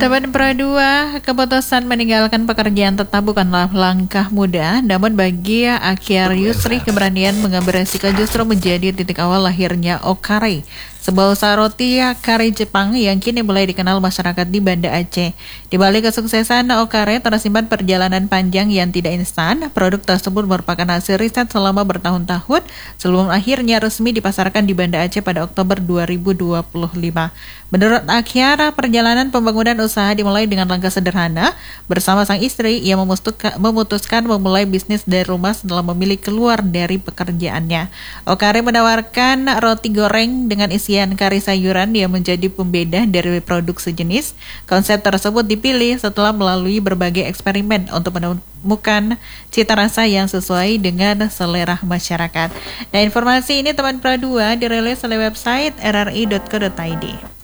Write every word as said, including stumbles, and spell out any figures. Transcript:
Teman Pro dua, keputusan meninggalkan pekerjaan tetap bukanlah langkah mudah, namun bagi Akhyar Yusri, keberanian mengambil resiko justru menjadi titik awal lahirnya Okare, sebuah usaha roti kari Jepang yang kini mulai dikenal masyarakat di Banda Aceh. Di balik kesuksesan Okare tersimpan perjalanan panjang yang tidak instan. Produk tersebut merupakan hasil riset selama bertahun-tahun sebelum akhirnya resmi dipasarkan di Banda Aceh pada Oktober dua ribu dua puluh lima. Menurut Akhyar, perjalanan pembangunan usaha dimulai dengan langkah sederhana. Bersama sang istri, ia memutuskan memulai bisnis dari rumah setelah memilih keluar dari pekerjaannya. Okare menawarkan roti goreng dengan isian kari sayuran yang menjadi pembeda dari produk sejenis. Konsep tersebut dipilih setelah melalui berbagai eksperimen untuk menemukan cita rasa yang sesuai dengan selera masyarakat. Nah, informasi ini teman Pro dua dirilis oleh website r r i dot co dot i d.